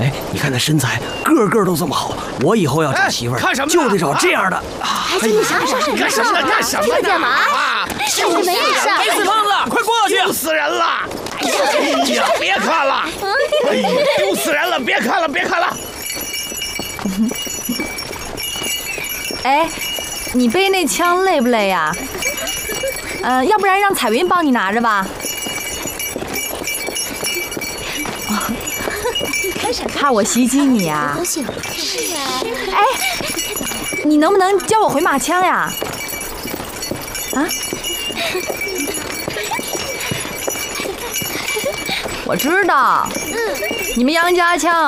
哎，你看那身材，个个都这么好，我以后要找媳妇儿，就得找这样的。 孩子，你想什么？ 干什么？干什么？ 这个干嘛？是我没事。 哎，死胖子，快过去！ 丢死人了！哎呀，别看了！哎呀，丢死人了！别看了，别看了！ 哎，你背那枪累不累呀？要不然让彩云帮你拿着吧。怕我袭击你呀？ 高兴。是啊。 哎，你能不能教我回马枪呀？啊？我知道，你们杨家枪